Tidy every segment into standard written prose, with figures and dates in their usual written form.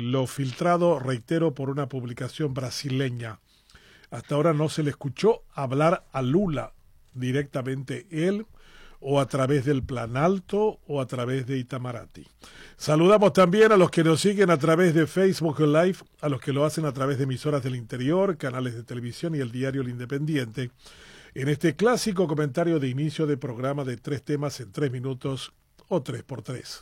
lo filtrado, reitero, por una publicación brasileña. Hasta ahora no se le escuchó hablar a Lula directamente él, o a través del Planalto, o a través de Itamaraty. Saludamos también a los que nos siguen a través de Facebook Live, a los que lo hacen a través de emisoras del interior, canales de televisión y el diario El Independiente, en este clásico comentario de inicio de programa de 3 temas en 3 minutos o 3x3.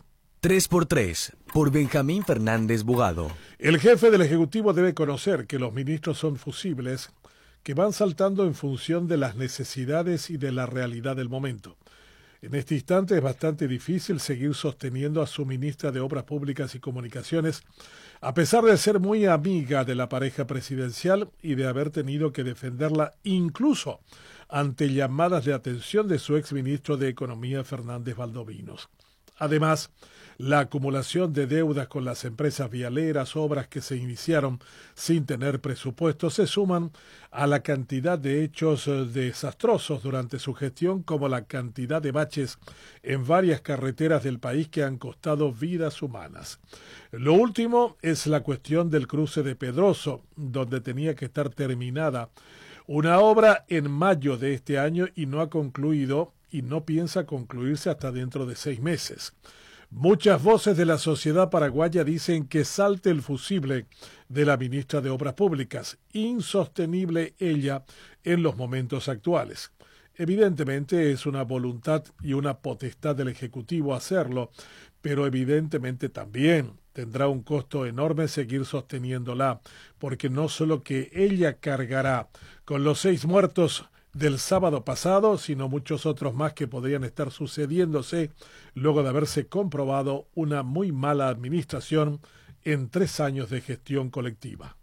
3x3, por Benjamín Fernández Bugado. El jefe del Ejecutivo debe conocer que los ministros son fusibles, que van saltando en función de las necesidades y de la realidad del momento. En este instante es bastante difícil seguir sosteniendo a su ministra de Obras Públicas y Comunicaciones, a pesar de ser muy amiga de la pareja presidencial y de haber tenido que defenderla incluso ante llamadas de atención de su exministro de Economía, Fernández Valdovinos. Además, la acumulación de deudas con las empresas vialeras, obras que se iniciaron sin tener presupuesto, se suman a la cantidad de hechos desastrosos durante su gestión, como la cantidad de baches en varias carreteras del país que han costado vidas humanas. Lo último es la cuestión del cruce de Pedroso, donde tenía que estar terminada una obra en mayo de este año y no ha concluido y no piensa concluirse hasta dentro de 6 meses. Muchas voces de la sociedad paraguaya dicen que salte el fusible de la ministra de Obras Públicas, insostenible ella en los momentos actuales. Evidentemente es una voluntad y una potestad del Ejecutivo hacerlo, pero evidentemente también tendrá un costo enorme seguir sosteniéndola, porque no solo que ella cargará con los 6 muertos del sábado pasado, sino muchos otros más que podrían estar sucediéndose luego de haberse comprobado una muy mala administración en 3 años de gestión colectiva.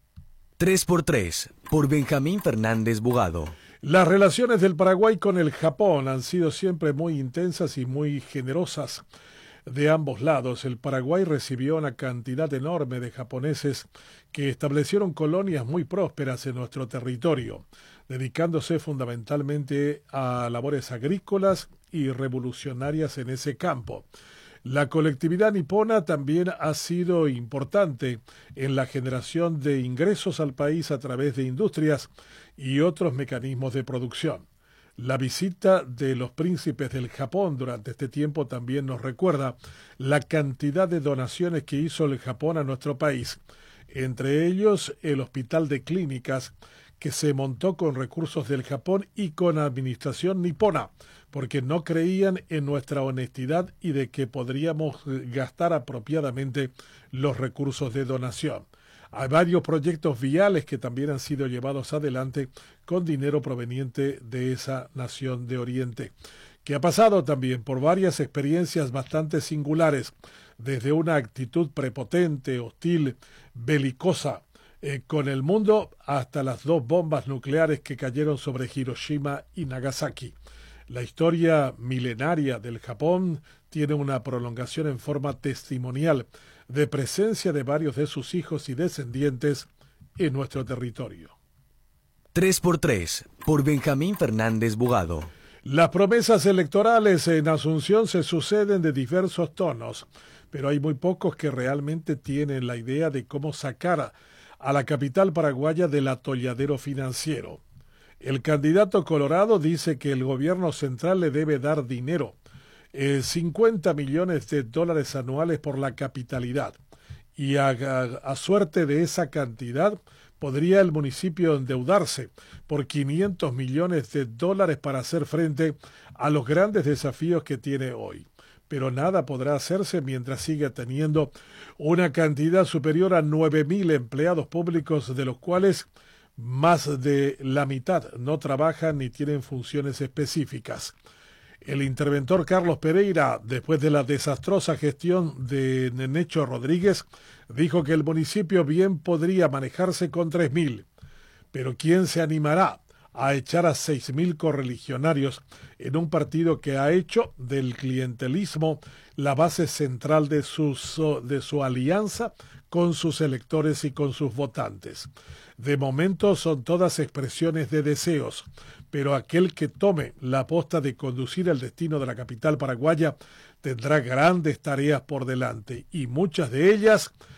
3x3, por Benjamín Fernández Bugado. Las relaciones del Paraguay con el Japón han sido siempre muy intensas y muy generosas de ambos lados. El Paraguay recibió una cantidad enorme de japoneses que establecieron colonias muy prósperas en nuestro territorio, dedicándose fundamentalmente a labores agrícolas y revolucionarias en ese campo. La colectividad nipona también ha sido importante en la generación de ingresos al país a través de industrias y otros mecanismos de producción. La visita de los príncipes del Japón durante este tiempo también nos recuerda la cantidad de donaciones que hizo el Japón a nuestro país, entre ellos el Hospital de Clínicas, que se montó con recursos del Japón y con administración nipona, porque no creían en nuestra honestidad y de que podríamos gastar apropiadamente los recursos de donación. Hay varios proyectos viales que también han sido llevados adelante con dinero proveniente de esa nación de Oriente, que ha pasado también por varias experiencias bastante singulares, desde una actitud prepotente, hostil, belicosa con el mundo, hasta las 2 bombas nucleares que cayeron sobre Hiroshima y Nagasaki. La historia milenaria del Japón tiene una prolongación en forma testimonial de presencia de varios de sus hijos y descendientes en nuestro territorio. 3x3, por Benjamín Fernández Bugado. Las promesas electorales en Asunción se suceden de diversos tonos, pero hay muy pocos que realmente tienen la idea de cómo sacar a la capital paraguaya del atolladero financiero. El candidato colorado dice que el gobierno central le debe dar dinero, 50 millones de dólares anuales por la capitalidad, y a suerte de esa cantidad podría el municipio endeudarse por 500 millones de dólares para hacer frente a los grandes desafíos que tiene hoy. Pero nada podrá hacerse mientras siga teniendo una cantidad superior a 9.000 empleados públicos, de los cuales más de la mitad no trabajan ni tienen funciones específicas. El interventor Carlos Pereira, después de la desastrosa gestión de Nenecho Rodríguez, dijo que el municipio bien podría manejarse con 3.000, pero ¿quién se animará a echar a 6.000 correligionarios en un partido que ha hecho del clientelismo la base central de su alianza con sus electores y con sus votantes? De momento son todas expresiones de deseos, pero aquel que tome la aposta de conducir el destino de la capital paraguaya tendrá grandes tareas por delante, y muchas de ellas